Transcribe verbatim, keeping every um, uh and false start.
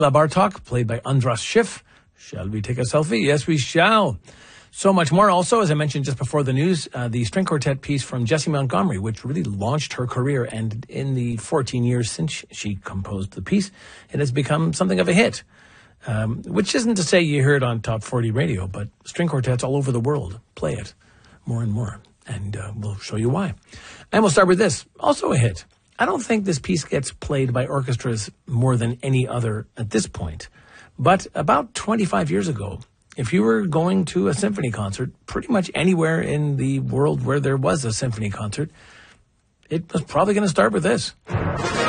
La Bartok, played by Andras Schiff. Shall we take a selfie? Yes, we shall. So much more. Also, as I mentioned just before the news, uh, the string quartet piece from Jessie Montgomery, which really launched her career. And in the fourteen years since she composed the piece, it has become something of a hit. Um, which isn't to say you hear it on Top forty radio, but string quartets all over the world play it more and more. And uh, we'll show you why. And we'll start with this. Also a hit. I don't think this piece gets played by orchestras more than any other at this point. But about twenty-five years ago, if you were going to a symphony concert, pretty much anywhere in the world where there was a symphony concert, it was probably going to start with this.